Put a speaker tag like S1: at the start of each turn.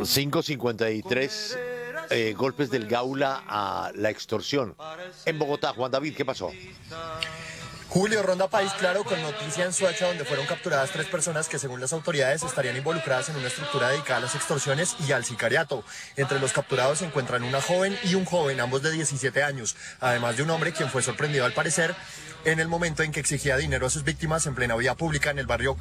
S1: 553 golpes del Gaula a la extorsión. En Bogotá, Juan David, ¿qué pasó?
S2: Julio, Ronda País Claro con noticia en Soacha, donde fueron capturadas 3 personas que según las autoridades estarían involucradas en una estructura dedicada a las extorsiones y al sicariato. Entre los capturados se encuentran una joven y un joven, ambos de 17 años, además de un hombre quien fue sorprendido al parecer en el momento en que exigía dinero a sus víctimas en plena vía pública en el barrio